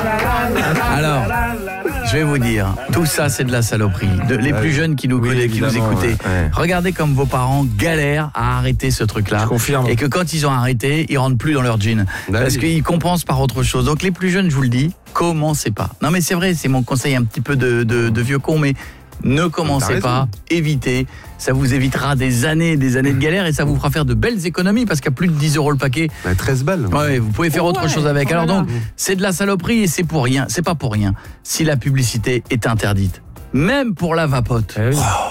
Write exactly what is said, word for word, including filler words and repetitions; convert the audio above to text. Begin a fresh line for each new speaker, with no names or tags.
Alors, je vais vous dire, tout ça c'est de la saloperie. De, les plus jeunes qui nous
Oui,
connaissent, qui nous écoutez,
ouais, ouais.
regardez comme vos parents galèrent à arrêter ce truc-là.
Je confirme.
Et que quand ils ont arrêté, ils rentrent plus dans leur jean.
Bah
parce
oui.
qu'ils compensent par autre chose. Donc les plus jeunes, je vous le dis, commencez pas. Non mais c'est vrai, c'est mon conseil un petit peu de, de, de vieux con, mais ne commencez pas, évitez. Ça vous évitera des années et des années de galère et ça vous fera faire de belles économies parce qu'à plus de dix euros le paquet,
Bah, treize balles.
ouais, vous pouvez faire
Oh
autre
ouais,
chose avec. Alors
voilà.
donc, c'est de la saloperie et c'est pour rien. C'est pas pour rien si la publicité est interdite. Même pour la vapote.
Eh oui.